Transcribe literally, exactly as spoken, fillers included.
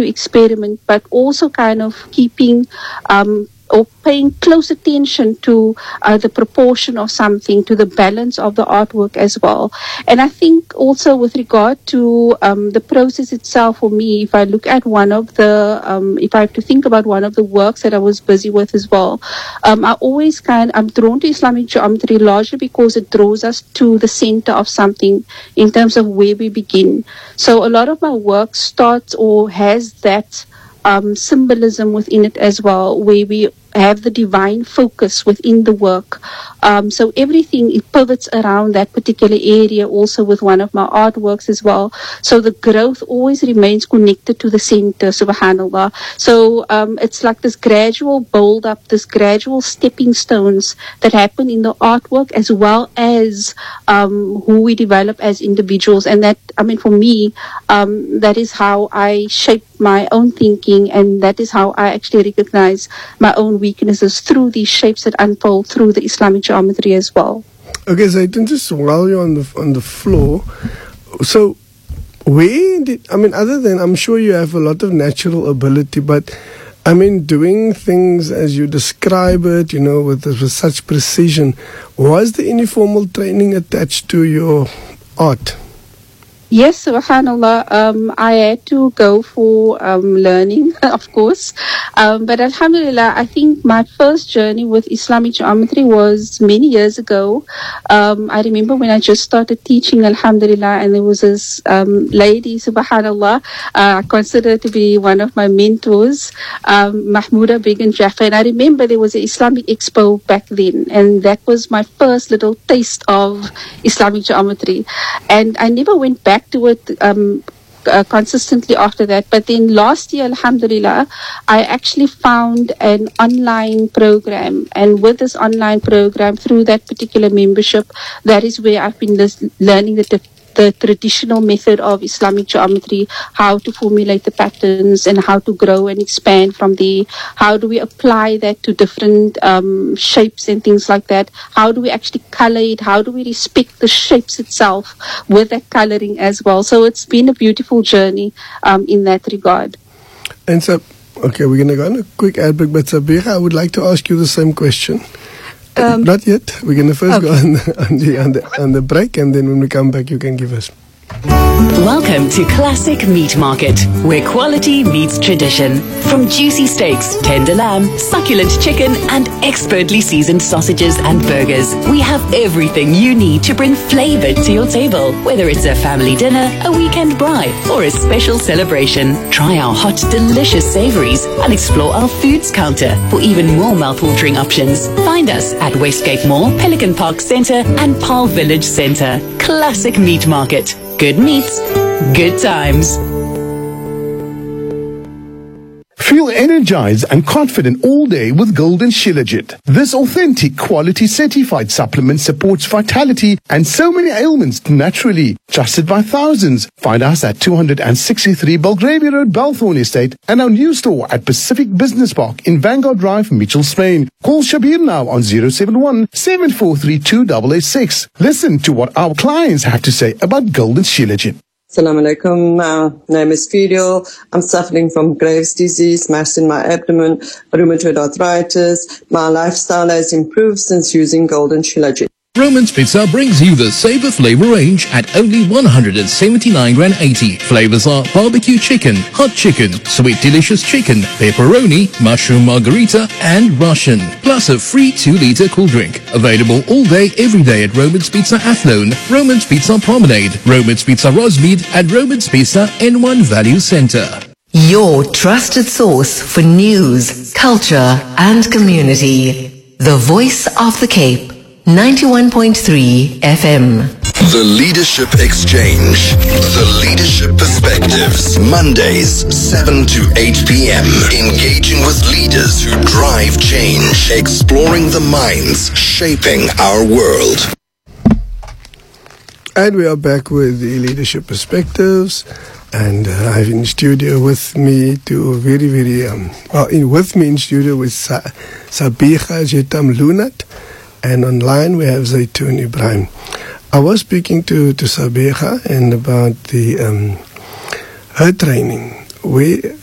to experiment, but also kind of keeping um, or paying close attention to uh, the proportion of something, to the balance of the artwork as well. And I think also with regard to um, the process itself, for me, if I look at one of the, um, if I have to think about one of the works that I was busy with as well, um, I always kind I'm drawn to Islamic geometry largely because it draws us to the center of something in terms of where we begin. So a lot of my work starts or has that um, symbolism within it as well, where we have the divine focus within the work. Um, so everything, it pivots around that particular area, also with one of my artworks as well. So the growth always remains connected to the center, subhanAllah. So um, it's like this gradual build up, this gradual stepping stones that happen in the artwork, as well as um, who we develop as individuals. And that, I mean, for me, um, that is how I shape my own thinking, and that is how I actually recognize my own weaknesses through these shapes that unfold through the Islamic geometry as well. Okay, so I think just while you're on the on the floor, so where did, I mean, other than, I'm sure you have a lot of natural ability, but I mean, doing things as you describe it, you know, with, with such precision, was there any formal training attached to your art? Yes, subhanAllah, um, I had to go for um, learning, of course. Um, but alhamdulillah, I think my first journey with Islamic geometry was many years ago. Um, I remember when I just started teaching, alhamdulillah, and there was this um, lady, subhanAllah, uh, I consider her to be one of my mentors, um, Mahmouda Begum Jaffa. And I remember there was an Islamic Expo back then, and that was my first little taste of Islamic geometry. And I never went back to it um, uh, consistently after that. But then last year, alhamdulillah, I actually found an online program. And with this online program, through that particular membership, that is where I've been lis- learning the t- the traditional method of Islamic geometry, how to formulate the patterns and how to grow and expand from there. How do we apply that to different um, shapes and things like that? How do we actually color it? How do we respect the shapes itself with that coloring as well? So it's been a beautiful journey um, in that regard. And so, okay, we're going to go on a quick ad break, but Sabiha, I would like to ask you the same question. Um, Not yet. We're going to first okay. go on the, on, the, on, the, on the break, and then when we come back, you can give us. Welcome to Classic Meat Market, where quality meets tradition. From juicy steaks, tender lamb, succulent chicken, and expertly seasoned sausages and burgers, we have everything you need to bring flavor to your table. Whether it's a family dinner, a weekend bride, or a special celebration, try our hot, delicious savories and explore our foods counter for even more mouth-watering options. Find us at Westgate Mall, Pelican Park Centre, and Paarl Village Centre. Classic Meat Market. Good meats, good times. Feel energized and confident all day with Golden Shilajit. This authentic, quality certified supplement supports vitality and so many ailments naturally. Trusted by thousands. Find us at two sixty-three Belgravia Road, Balthorn Estate, and our new store at Pacific Business Park in Vanguard Drive, Mitchell, Spain. Call Shabir now on zero seven one, seven four three, two eight eight six. Listen to what our clients have to say about Golden Shilajit. Assalamu alaikum. My name is Fidel. I'm suffering from Graves' disease, mass in my abdomen, rheumatoid arthritis. My lifestyle has improved since using Golden Shilajit. Roman's Pizza brings you the Savor Flavor range at only one hundred seventy-nine rand eighty. Flavors are barbecue chicken, hot chicken, sweet delicious chicken, pepperoni, mushroom margarita, and Russian. Plus a free two litre cool drink. Available all day, every day at Roman's Pizza Athlone, Roman's Pizza Promenade, Roman's Pizza Rosmead, and Roman's Pizza N one Value Centre. Your trusted source for news, culture, and community. The Voice of the Cape. ninety-one point three F M. The Leadership Exchange. The Leadership Perspectives. Mondays, seven to eight p.m. Engaging with leaders who drive change. Exploring the minds shaping our world. And we are back with the Leadership Perspectives. And uh, I have in studio with me to very, very, um, well, in, with me in studio with Sa- Sabiha Jetam Lunat. And online we have Zaytoon Ibrahim. I was speaking to, to Sabiha and about the um, her training. We